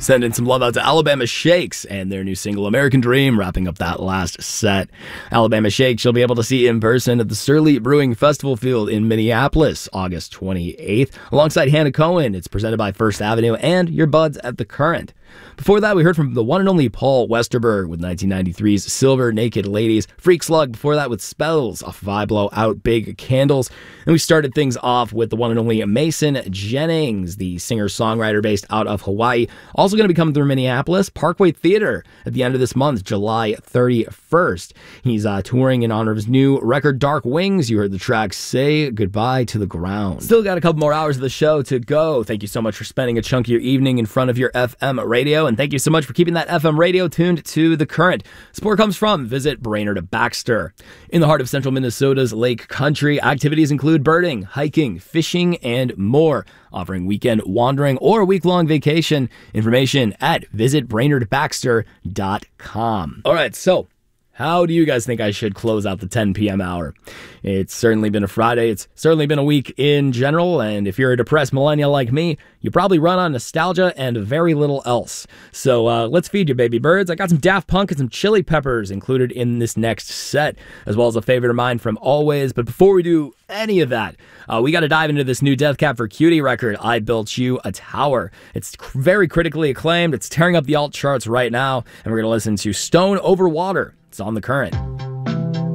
Send in some love out to Alabama Shakes and their new single American Dream, wrapping up that last set. Alabama Shakes you'll be able to see in person at the Surly Brewing Festival Field in Minneapolis, August 28th. Alongside Hannah Cohen, it's presented by First Avenue and your buds at The Current. Before that, we heard from the one and only Paul Westerberg with 1993's Silver Naked Ladies. Freak Slug before that with Spells off I Blow Out Big Candles. And we started things off with the one and only Mason Jennings, the singer-songwriter based out of Hawaii. Also going to be coming through Minneapolis, Parkway Theater at the end of this month, July 31st. He's touring in honor of his new record, Dark Wings. You heard the track Say Goodbye to the Ground. Still got a couple more hours of the show to go. Thank you so much for spending a chunk of your evening in front of your FM radio, and thank you so much for keeping that FM radio tuned to The Current. Support comes from Visit Brainerd Baxter. In the heart of central Minnesota's Lake Country, activities include birding, hiking, fishing, and more. Offering weekend wandering or a week-long vacation. Information at visitbrainerdbaxter.com. All right, so how do you guys think I should close out the 10 p.m. hour? It's certainly been a Friday. It's certainly been a week in general. And if you're a depressed millennial like me, you probably run on nostalgia and very little else. So let's feed you, baby birds. I got some Daft Punk and some Chili Peppers included in this next set, as well as a favorite of mine from Always. But before we do any of that, we got to dive into this new Death Cab for Cutie record, I Built You a Tower. It's very critically acclaimed. It's tearing up the alt charts right now. And we're going to listen to Stone Over Water. It's on The Current.